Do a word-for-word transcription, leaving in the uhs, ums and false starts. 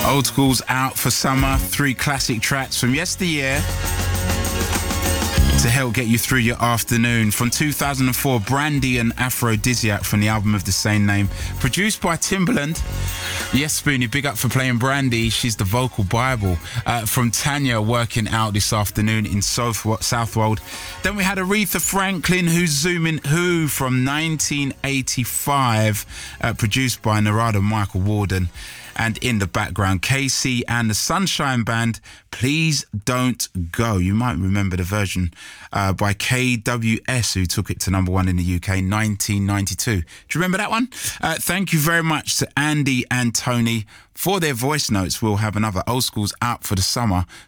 Old School's out for summer. Three classic tracks from yesteryear to help get you through your afternoon. From two thousand four, Brandy and Aphrodisiac from the album of the same name. Produced by Timbaland. Yes, Spoonie, big up for playing Brandy. She's the vocal Bible. Uh, from Tanya, working out this afternoon in South Southwold. Then we had Aretha Franklin, Who's Zooming Who from nineteen eighty-five. Uh, produced by Narada Michael Warden. And in the background, K C and the Sunshine Band, Please Don't Go. You might remember the version uh, by K W S, who took it to number one in the U K in nineteen ninety-two. Do you remember that one? Uh, thank you very much to Andy and Tony for their voice notes. We'll have another Old School's out for the summer